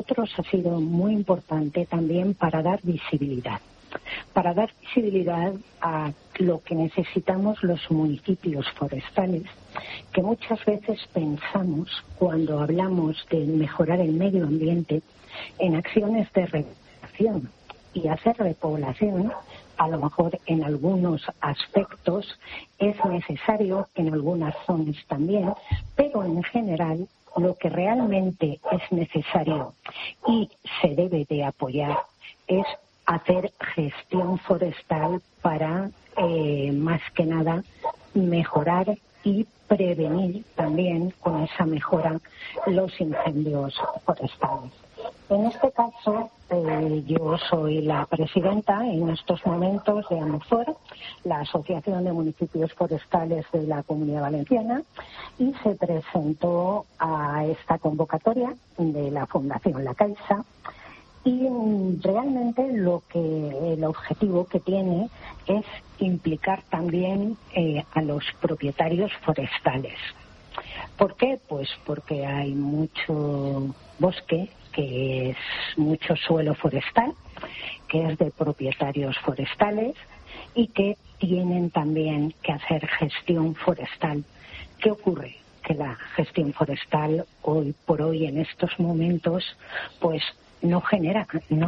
nosotros ha sido muy importante también para dar visibilidad a lo que necesitamos los municipios forestales, que muchas veces pensamos, cuando hablamos de mejorar el medio ambiente, en acciones de repoblación. Y hacer repoblación, a lo mejor en algunos aspectos es necesario, en algunas zonas también, pero en general lo que realmente es necesario y se debe de apoyar es hacer gestión forestal para, más que nada, mejorar y prevenir también con esa mejora los incendios forestales. En este caso, yo soy la presidenta en estos momentos de AMUFOR, la Asociación de Municipios Forestales de la Comunidad Valenciana, y se presentó a esta convocatoria de la Fundación La Caixa. Y realmente el objetivo que tiene es implicar también a los propietarios forestales. ¿Por qué? Pues porque hay mucho bosque, que es mucho suelo forestal, que es de propietarios forestales y que tienen también que hacer gestión forestal. ¿Qué ocurre? Que la gestión forestal hoy por hoy, en estos momentos, pues no genera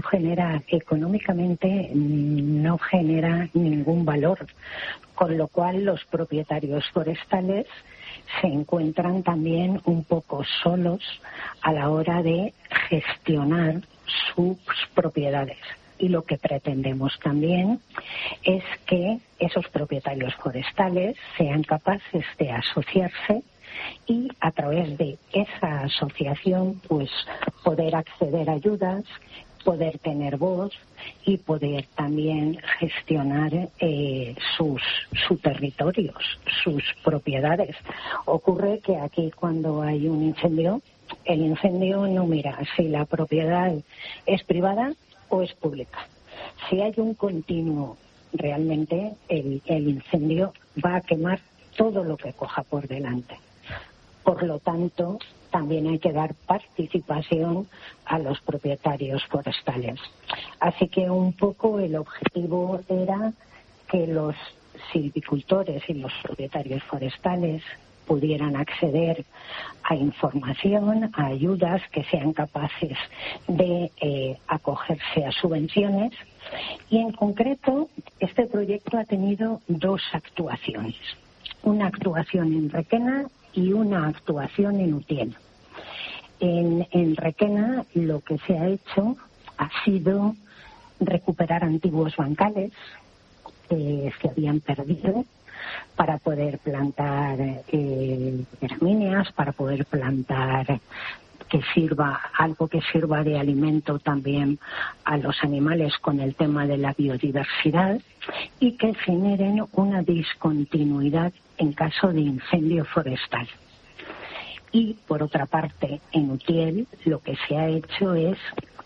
económicamente, no genera ningún valor, con lo cual los propietarios forestales se encuentran también un poco solos a la hora de gestionar sus propiedades. Y lo que pretendemos también es que esos propietarios forestales sean capaces de asociarse y a través de esa asociación pues poder acceder a ayudas, poder tener voz y poder también gestionar sus territorios, sus propiedades. Ocurre que aquí cuando hay un incendio, el incendio no mira si la propiedad es privada o es pública. Si hay un continuo, realmente el incendio va a quemar todo lo que coja por delante. Por lo tanto, también hay que dar participación a los propietarios forestales. Así que un poco el objetivo era que los silvicultores y los propietarios forestales pudieran acceder a información, a ayudas, que sean capaces de acogerse a subvenciones. Y en concreto, este proyecto ha tenido dos actuaciones. Una actuación en Requena y una actuación en Utiel. En Requena lo que se ha hecho ha sido recuperar antiguos bancales que se habían perdido para poder plantar gramíneas, para poder plantar algo que sirva de alimento también a los animales con el tema de la biodiversidad y que generen una discontinuidad en caso de incendio forestal. Y por otra parte, en Utiel lo que se ha hecho es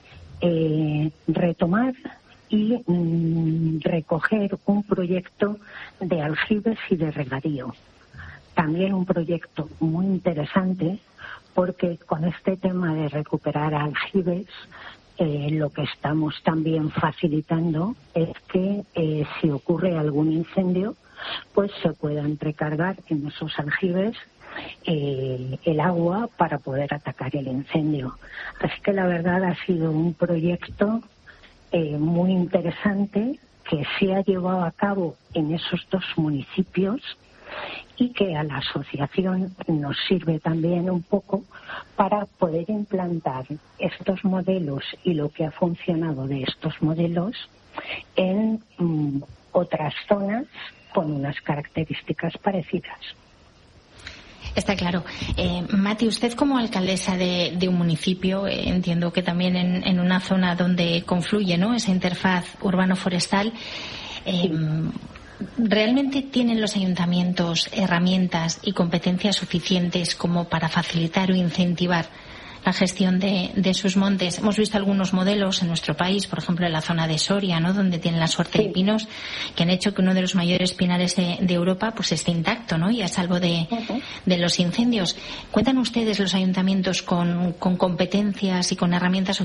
retomar y recoger un proyecto de aljibes y de regadío. También un proyecto muy interesante porque con este tema de recuperar aljibes lo que estamos también facilitando es que si ocurre algún incendio pues se puedan recargar en esos aljibes el agua para poder atacar el incendio. Así que la verdad ha sido un proyecto muy interesante que se ha llevado a cabo en esos dos municipios y que a la asociación nos sirve también un poco para poder implantar estos modelos y lo que ha funcionado de estos modelos en otras zonas con unas características parecidas. Está claro. Mati, usted como alcaldesa de un municipio, entiendo que también en una zona donde confluye, ¿no?, esa interfaz urbano-forestal, ¿realmente tienen los ayuntamientos herramientas y competencias suficientes como para facilitar o incentivar la gestión de sus montes. Hemos visto algunos modelos en nuestro país, por ejemplo en la zona de Soria, ¿no?, donde tienen la suerte de pinos, que han hecho que uno de los mayores pinares de Europa pues esté intacto, ¿no?, y a salvo de los incendios. ¿Cuentan ustedes, los ayuntamientos, con competencias y con herramientas